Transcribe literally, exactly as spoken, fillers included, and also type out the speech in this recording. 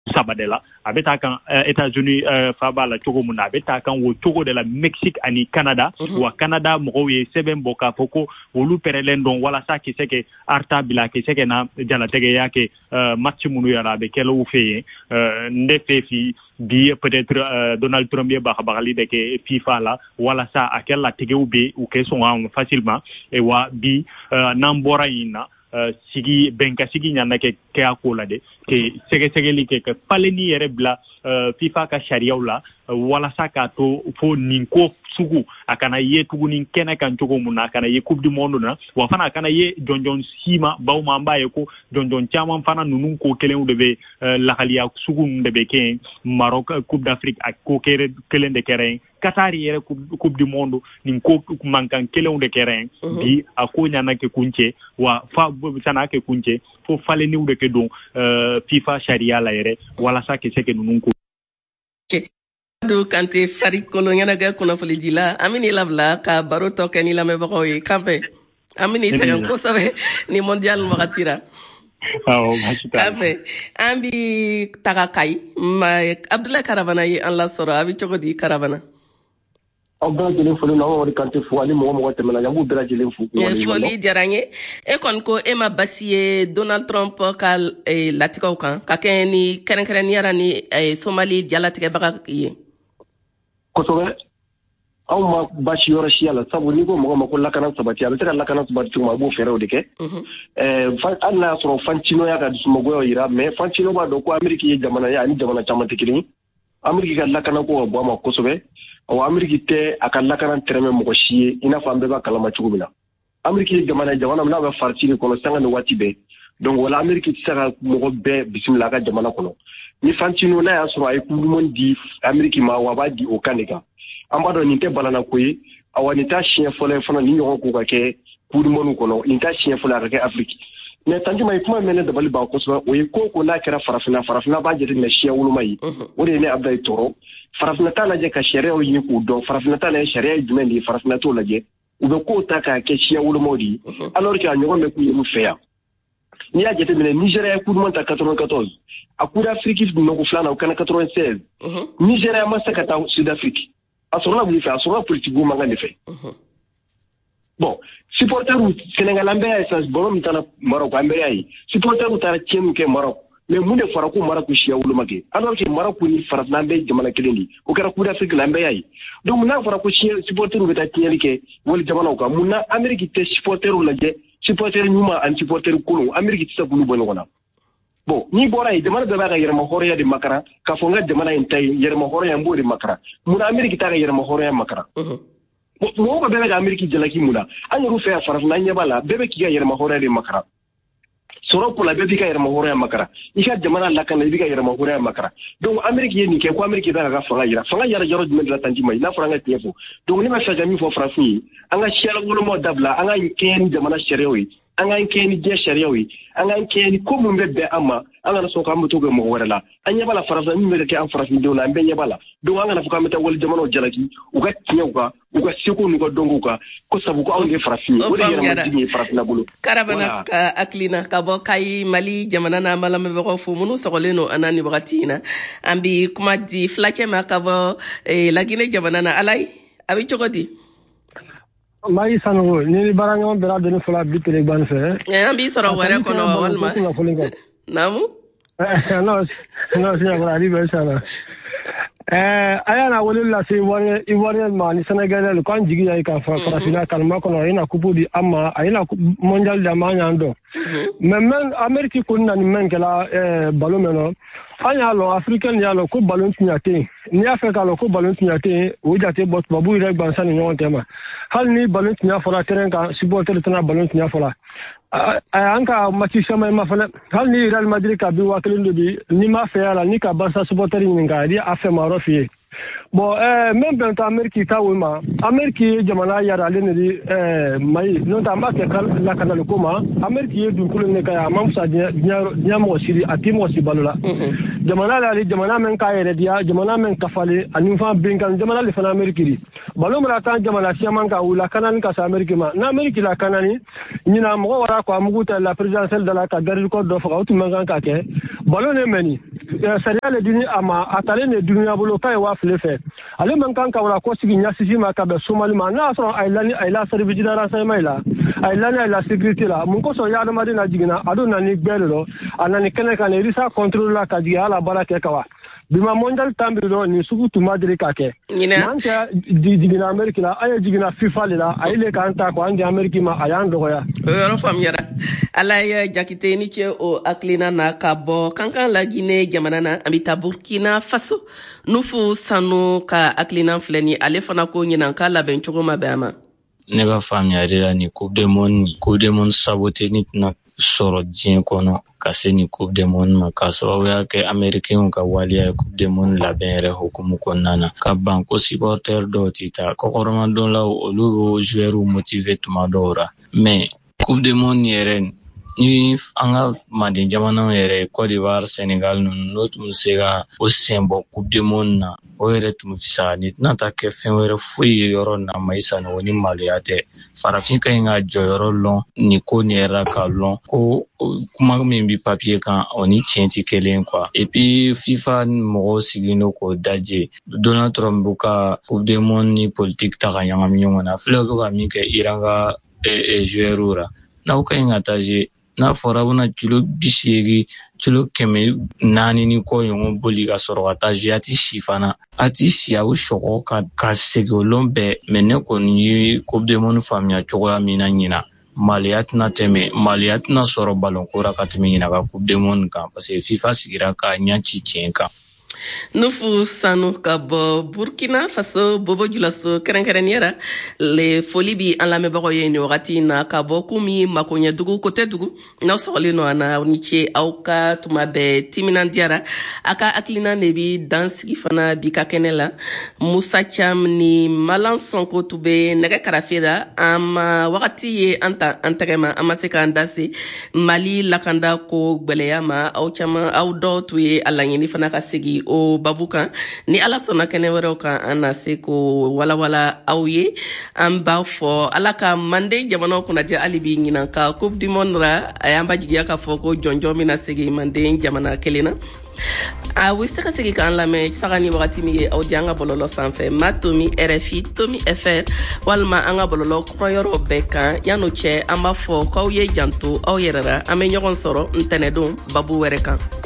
Sabadella abeta kan uh, États-Unis uh, faba la chogo muna abeta kan wo chogo de la Mexique ani Canada mm -hmm. wa Canada mo ye seven boka foko wolu perelen don wala sa ki seke arta bila ki seke na jala tege yake uh, match munu yara be kelo fe uh, ndefe fi bi peut-être uh, Donald Trump ba bakali de ke FIFA la wala sa akella tege ube ou ke son facilement et wa bi uh, nambora ina Uh, sigi benka sigi nyana ke ke akola de ke sege sege li ke ke paleni yere bla uh, FIFA ka sharia la uh, wala saka to fo ninko sugu akana ye tugu nin kena kan jogo muna akana ye coupe du monde na wa fana akana ye jonjon sima baw mamba ye ko jonjon chama fana nunun ko kelen de be uh, la halia sugu de be ke Maroc coupe d'Afrique ak ko kere kelen de keren Qatar yere coupe du monde nin ko mankan kelen de keren uh -huh. bi ako nyana ke kunche wa fa sana ke kunche fo fale ni de ke don uh, FIFA sharia la yere wala sa ke seke nunun ko do kante fari kolonyana ga kuna foli dila amini labla ka baro to keni la me bakoy kampe amini sayon ko sabe ni mondial magatira aw bashita kampe ambi tagakai ma Abdullah Caravana yi Allah soro abi chogodi Caravana Abdullah jelen foli na wori kante fu ali mo mo temela yabu dara jelen fu foli jaranye e kon ko e ma basiye Donald Trump ka e latiko kan ka keni keren keren yara ni e Somali jalatike baka yi kosobe aw ma bashi yoro shiala sabu ni ko mo ko lakana sabati ala tera lakana sabati ma bo fere odike eh fa alla so fancino ya ga sumo go yira me fancino ba do ko America ye jamana ya ni jamana chamante kilini America ga lakana ko bo ma kosobe o America te aka lakana treme mo ko shiye ina fambe ba kala ma chugubina America ye jamana jamana na ba farti ko no sanga no watibe donc wala America tsaka mo ko be bismillah ga jamana ko no ni fancino na ya so ay ku mon di America ma wa ba di o kanega ambado ni te balana koyi awani ta chien fole fana ni nyon ko ka ke ku mon ko no ni ta chien fole ka ke Afrique mais tanji may kuma menen de bali ba ko so o ko ko na kira farafina farafina ba jeti me chien wulu may o de ne abday toro farafina ta la je ka sharia o yi ko do farafina ta la sharia jumen di farafina to la je u be ko ta ka ke chien wulu modi alors que nyon me ku yemu feya ni ya jeti menen Nigeria ku mon ta quatre-vingt-quatorze akura Afrique no ko flana o kana quatre-vingt-seize Nigeria ma sakata Sud Afrique asura bu fa asura politique bu manga nefe bon supporter u Sénégal ambe ay sans borom tana Maroc ambe ay supporter u tara tiemu ke Maroc mais mu ne fara ko Maroc shiya wulu mage alors que Maroc ni fara nambe jamana kelendi o kara ku d'Afrique lambe ay donc mu na fara ko shiya supporter u beta tieli ke wol jamana ko mu na Amerique te supporter u laje supporter ñuma an supporter kulu Amerique ti sa bulu bono wona bon ni bora yi jamana beba ga yerma horoya de makara ka fonga jamana intay yerma horoya mbori makara muna America ta ga yerma horoya makara mo ko beba ga America jalaki muna an ru fe faraf na nyabala bebe ki ga yerma horoya de makara soro ko la bebe ka yerma horoya makara ika jamana la kan bi ga yerma horoya makara donc America yeni ke ko America ta ga fanga yira fanga yara jaro de la tanji mai na franga tiefo donc ni ma sa jami fo frafi anga shela ngolo mo dabla anga ken jamana sherewi anga keni je shariawi anga keni ko mun be amma anga so ka muto go mo wala anya bala farasa mi be ke an farasa do na be bala do anga na fuka meta wal jamano jalaki uga tinyuka uga siku nugo donguka ko sabu ko anga farasi o de yara mi farasi na bulu Caravana ka aklina ka bo kai Mali jamana na mala me be ko fu munu sogoleno anani bagatina ambi kuma di flache ma ka bo e la Guinée jamana na alai abi chogodi mai sanu ni barango bela de fula bitele ban fe eh ambi soro wara kono walma namu no no sia wala ri be sala eh ayana wala se wore i wore ma ni Senegal ko njigi ay ka fa farafina kalma kono ina kupudi amma ayina mondial da ma nyando mais men Amerique ko nan men kala eh balomeno anya lo africain ya lo ko ballon tinyate ni africa lo ko ballon tinyate o jate bot babu ire gbansa ni yon tema hal ni ballon tinya fola terrain ka supporter tana ballon tinya fola anka match sama ma fala hal ni Real Madrid ka bi wakilin bi ni ma fe ala ni ka Barca supporter ni ngadi afa marofi bon eh même dans Amérique ta wima Amérique jamana yara lenedi eh mai non ta ma ke la kana le koma Amérique du kulu ne ka mam sa nya nya mo siri atimo si balula jamana la jamana men ka yere dia jamana men ka fale anin fa binkan jamana le fa Amérique di balo mara tan jamana si man ka wula kana ka sa Amérique ma na Amérique la kana ni ni na mo wara ko amuguta la présidentielle de la ka garde ko do fa utu man ka ke balo ne meni sariya le dini ama atale ne dunya bolo kay wa flefe ale man kan ka wala ko sigi nyasisi ma ka be somali ma na so ay lani ay la service dara say mai la ay lani ay la sécurité la mun ko so ya do madina jigina ado nani gbelo anani kene kan risa contrôle la ka jiga ala bala ke kawa bima mondial tambiro ni sugu tuma dire kake manta jigina amerika la ay jigina fifa la ay le kan ta ko anje amerika ma ayan do ya yoro fam yara ala ya jakite ni che o aklina na kabo kankan la Guinée jamana na amita Burkina Faso nufu sanu ka aklina fleni ale fana ko nyina ka la ben chogo mabama ne ba fam yara ni coupe du monde coupe du monde saboté ni na soro dien kono kase ni coupe du monde ma kaso ya ke américain ka walia coupe du monde la benre hukumu konana ka banko supporter do tita ko koroma don la olu joueur motivé tuma dora mais coupe du monde yeren ni anga madin jamana yere Côte d'Ivoire Sénégal non tum sega o sembo coupe du monde na o yere tum fisa ni nata ke fenwere fuyi yoro na maisa no ni maliyate farafin ka inga joyoro lon ni ko ni era ka lon ko kuma min bi papier kan oni tienti kelen quoi et puis FIFA mo sigino ko daje Donald Trump buka coupe du monde ni politique ta ga nyanga mi na fle ko ga mi ke iranga e, e joueura na ko inga taje na fora bona kilo bisegi kilo keme nani ni ko yongo boli ga soro ata jiati shifana ati sia u shoko ka ka segolombe mene ko ni coupe du monde famia chogo amina nyina maliat na teme maliat na soro balon kora ka teme nyina ka coupe du monde ka parce que FIFA sigira ka nyachi chenka nufu sanu ka bɔ Burkina Faso bobo julaso kɛrɛnkɛrɛnniyara le foli bi an lamɛnbagaw ye ni wagati na ka bɔ kumi makoɲɛ dugu kote dugu n'aw sɔgɔlen nɔ ana aw ni ce aw ka tuma bɛɛ timinandiyara a ka hakilina de bi dansigi fana bi ka kɛnɛ la Musa Cam ni Malan Sonko tu bɛ nɛgɛ karafe la an ma wagati ye an ta an tɛgɛ ma an ma se k'an da se Mali lakanda ko gwɛlɛya ma aw caman aw dɔw tu ye a laɲini fana ka segi o babu kan ni ala sɔnna kɛnɛ wɛrɛw kan an na se ko walawala aw ye an b'a fɔ ala ka mande jamanaw kunnajɛ hali bi ɲinan ka coupe du monde ra a y'an bajigiya k'a fɔ ko jɔnjɔn bɛna segin manden jamana kelen na a bɛ se ka segin k'an lamɛn saga ni wagati min ye aw di an ka bɔlɔlɔ sanfɛ ma tomi R F I tomi F R walima an ka bɔlɔlɔ kɔrɔyɔrɔ bɛɛ kan yan'o cɛ an b'a fɔ k'aw ye janto aw yɛrɛ la an bɛ ɲɔgɔn sɔrɔ ntɛnɛndon babu wɛrɛ kan